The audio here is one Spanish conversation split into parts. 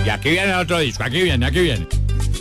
Y aquí viene otro disco, aquí viene.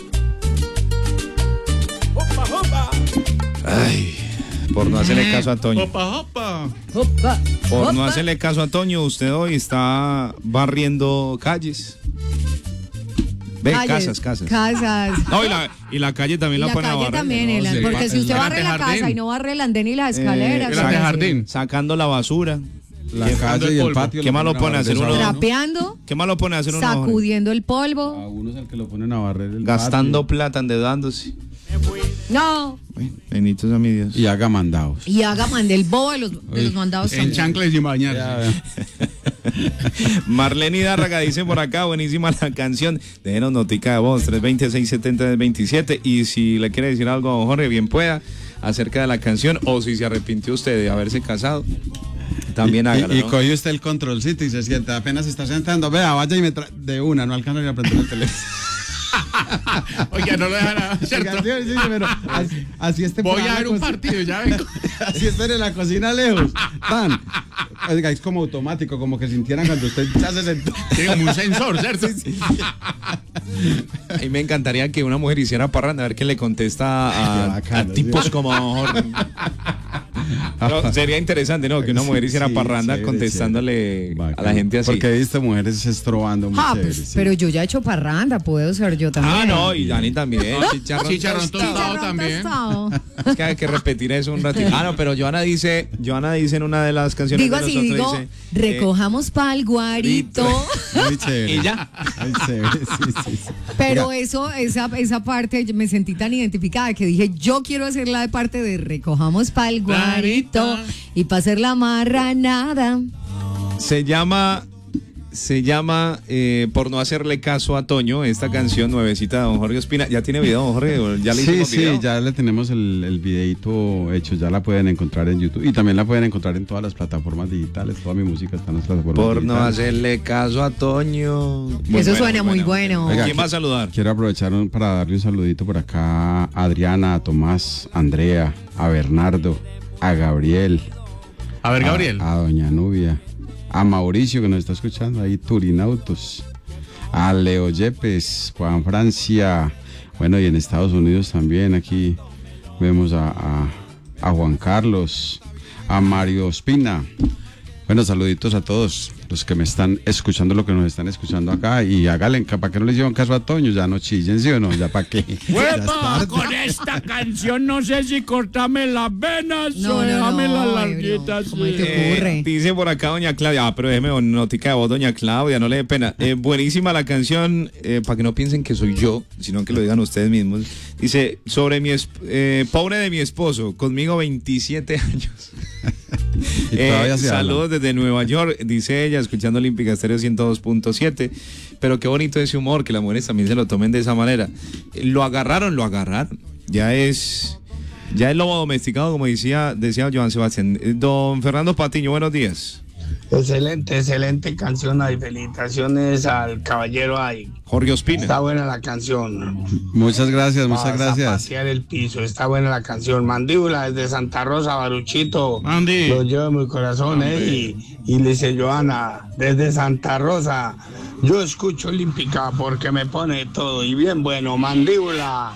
Ay, por no hacerle caso a Toño. Opa. Por no hacerle caso a Toño, usted hoy está barriendo calles. Ve, Calles, casas. No, y la calle también la pone a barrer. También, no, sí, porque si usted barre la jardín. casa y no barre el andén y las escaleras. el antejardín. Sacando la basura. La calle y el patio. ¿Qué más lo pone a hacer uno? Trapeando, ¿Qué más lo pone a hacer uno? sacudiendo el A polvo. uno es el que lo ponen a barrer el Gastando patio. plata, endeudándose. No. Bueno, benditos a mi Dios. Y haga mandados. Y mande el bobo de los mandados En también. chanclas y bañarse. Marlene Hidárraga dice por acá, buenísima la canción. Déjenos notica de voz, 320-670-27. Y si le quiere decir algo a don Jorge, bien pueda, acerca de la canción. O si se arrepintió usted de haberse casado, también hágalo, Y ¿no? coge usted el controlcito y se sienta. Apenas se está sentando. Vea, vaya y de una. No alcanza ni a prender el teléfono. Oiga, no lo dejan, ¿cierto? Oiga, sí, pero así Voy a ver un partido, ya vengo. Así estén en la cocina lejos. Tan. Oiga, es como automático, como que sintieran cuando usted ya se sentó. Tiene como un sensor, ¿cierto? A mí me encantaría que una mujer hiciera parranda, a ver qué le contesta a tipos sí. como don Jorge. No, sería interesante, ¿no? Que una mujer hiciera Sí, parranda chévere, contestándole chévere. a la gente así. Porque he visto mujeres estrobando muy chévere, Pues, sí. pero yo ya he hecho parranda, puedo ser yo también. Ah, no, y Dani también. Chicharrón tostado también. tostado. Es que hay que repetir eso un ratito. Ah, no, pero Joana dice en una de las canciones Digo de así, nosotros, digo, dice, recojamos pa'l guarito. Muy chévere. y ya. Muy chévere, sí. Pero Oiga, esa parte yo me sentí tan identificada que dije, yo quiero hacerla de parte de recojamos pa'l guarito y pa' hacer la marranada. Se llama Por no hacerle caso a Toño, esta canción nuevecita de don Jorge Ospina. ¿Ya tiene video, don Jorge? ¿Ya le hicimos video? Sí, ya le tenemos el videito hecho, ya la pueden encontrar en YouTube y también la pueden encontrar en todas las plataformas digitales, toda mi música está en las plataformas Por no digitales. hacerle caso a Toño. Muy Eso bueno, suena muy bueno. ¿A Oiga, quién va a saludar? Quiero aprovechar para darle un saludito por acá a Adriana, a Tomás, a Andrea, a Bernardo, a Gabriel. A ver, Gabriel. A doña Nubia, a Mauricio que nos está escuchando ahí, Turinautos, a Leo Yepes, Juan Francia, bueno, y en Estados Unidos también aquí vemos a Juan Carlos, a Mario Ospina. Bueno, saluditos a todos los que me están escuchando, lo que nos están escuchando acá, y háganle, para que no les lleven caso a Toño, ya no chillen, ¿sí o no? Ya para qué. Ya es ¡Huepa! tarde. Con esta canción no sé si cortame las venas o déjame las larguitas. ¿cómo te ocurre? Dice por acá doña Claudia, pero déjeme notica de voz, doña Claudia, no le dé pena. Buenísima la canción, para que no piensen que soy yo, sino que lo digan ustedes mismos. Dice, sobre pobre de mi esposo, conmigo 27 años. Y todavía se Saludos habla. desde Nueva York, dice ella, escuchando Olímpica Estéreo 102.7. Pero qué bonito ese humor, que las mujeres también se lo tomen de esa manera. Lo agarraron. Ya es lobo domesticado, como decía Joan Sebastián. Don Fernando Patiño, buenos días. Excelente canción, ahí felicitaciones al caballero ahí. Jorge Ospina. Está buena la canción. Muchas gracias, muchas Para gracias. zapatear el piso, está buena la canción. Mandíbula desde Santa Rosa, Baruchito. Mandi. Lo llevo en mi corazón, y le dice Joana, desde Santa Rosa, yo escucho Olímpica porque me pone todo y bien bueno. Mandíbula.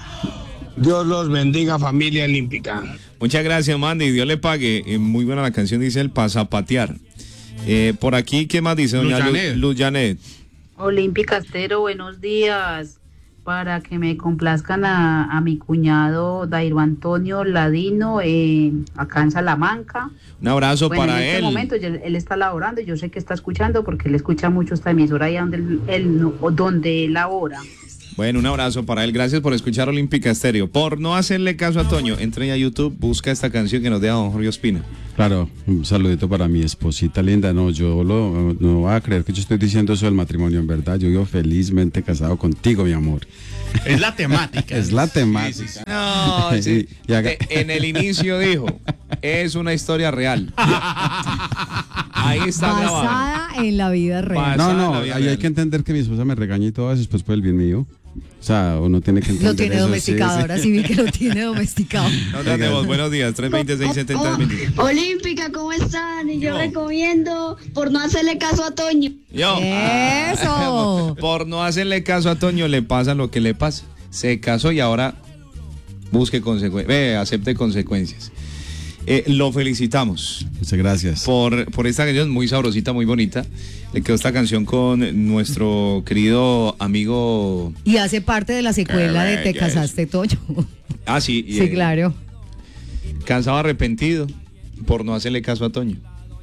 Dios los bendiga, familia olímpica. Muchas gracias, Mandy. Dios le pague. Muy buena la canción, dice el pasapatear. Por aquí, ¿qué más dice doña Luz Janet? Olímpica Estéreo, buenos días. Para que me complazcan a mi cuñado Dairo Antonio Ladino, acá en Salamanca. Un abrazo Bueno, para en este él. momento él está laborando, yo sé que está escuchando porque él escucha mucho esta emisora ahí donde él labora. Bueno, un abrazo para él. Gracias por escuchar Olímpica Estéreo. Por no hacerle caso a Toño, entre a YouTube, busca esta canción que nos deja don Jorge Ospina. Claro, un saludito para mi esposita linda. No, no va a creer que yo estoy diciendo eso del matrimonio, en verdad. Yo vivo felizmente casado contigo, mi amor. Es la temática. Es la temática. No, sí. Y haga- En el inicio dijo, es una historia real. Ahí está grabado. Basada en la vida real. Basada No, en la vida ahí hay real. que entender que mi esposa me regaña y todo eso, después por el bien mío. O sea, uno tiene que entender Lo tiene eso, domesticado, sí. ahora sí vi que lo tiene domesticado. Nota de voz, buenos días, 326-70-20. Olímpica, ¿cómo están? Y yo recomiendo por no hacerle caso a Toño. Yo. Eso. Por no hacerle caso a Toño le pasa lo que le pasa. Se casó y ahora busque consecuencias, acepte consecuencias. Lo felicitamos Muchas gracias. por esta canción muy sabrosita, muy bonita. Le quedó esta canción con nuestro querido amigo. Y hace parte de la secuela de Te belleza. casaste, Toño. Ah, sí. Sí, claro. Cansado, arrepentido por no hacerle caso a Toño.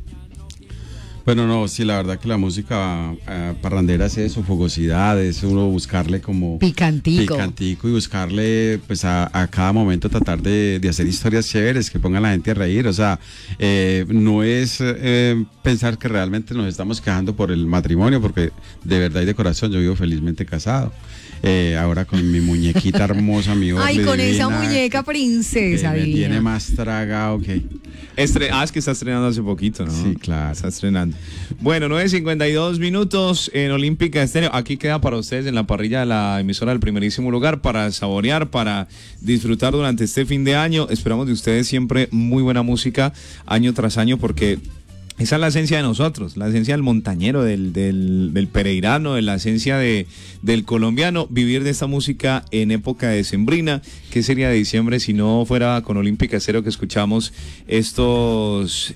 Bueno, no, sí, la verdad que la música parrandera es eso, fogosidad, es uno buscarle como... Picantico. Picantico y buscarle, pues a cada momento tratar de hacer historias chéveres que pongan a la gente a reír, o sea, no es pensar que realmente nos estamos quejando por el matrimonio, porque de verdad y de corazón yo vivo felizmente casado. Ahora con mi muñequita hermosa, mi Ay, Orly con esa divina, muñeca princesa, me divina. tiene más tragado que... Es que está estrenando hace poquito, ¿no? Sí, claro. Está estrenando. Bueno, 9:52 minutos en Olímpica Estéreo. Aquí queda para ustedes en la parrilla de la emisora del primerísimo lugar para saborear, para disfrutar durante este fin de año. Esperamos de ustedes siempre muy buena música año tras año porque esa es la esencia de nosotros, la esencia del montañero, del pereirano, de la esencia del colombiano, vivir de esta música en época decembrina. ¿Qué sería de diciembre si no fuera con Olímpica Estéreo que escuchamos estos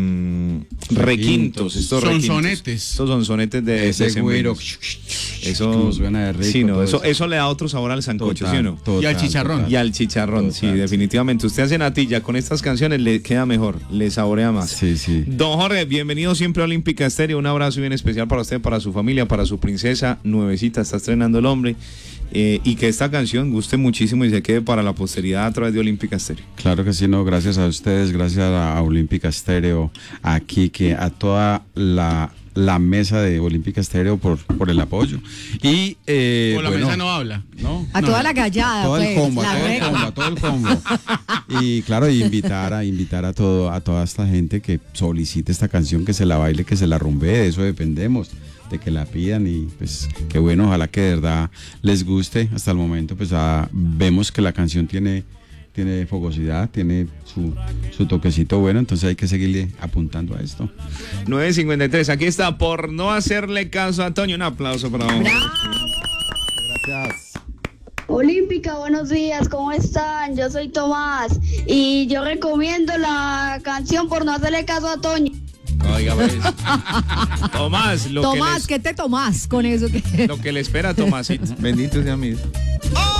requintos, estos Sonsonetes. Estos sonsonetes de Ese güero. Eso Como suena de rico sí, no, todo eso le da otro sabor al sancocho, ¿sí o no? Y al chicharrón. Y al chicharrón, sí, definitivamente. Usted hace natilla con estas canciones, le queda mejor, le saborea más. Sí, sí. Don Jorge, bienvenido siempre a Olímpica Estéreo. Un abrazo bien especial para usted, para su familia, para su princesa nuevecita. Está estrenando el hombre. Y que esta canción guste muchísimo y se quede para la posteridad a través de Olímpica Estéreo. Claro que sí, no, gracias a ustedes, gracias a Olímpica Estéreo, aquí, que a toda la mesa de Olímpica Estéreo por el apoyo. Y O la mesa no habla. ¿no? A toda la gallada, Todo el pues, combo, la regla. a todo el combo. Y claro, invitar a toda esta gente que solicite esta canción, que se la baile, que se la rumbee, de eso dependemos, de que la pidan y pues qué bueno, ojalá que de verdad les guste. Hasta el momento pues vemos que la canción tiene fogosidad, tiene su toquecito bueno, entonces hay que seguirle apuntando a esto. 9:53, aquí está, por no hacerle caso a Toño. Un aplauso para don Jorge. Gracias. Olímpica, buenos días, ¿cómo están? Yo soy Tomás y yo recomiendo la canción por no hacerle caso a Toño. Oiga, pues. Tomás, Tomás, ¿qué te tomás con eso? lo que le espera a Tomásito. Bendito sea mi Dios.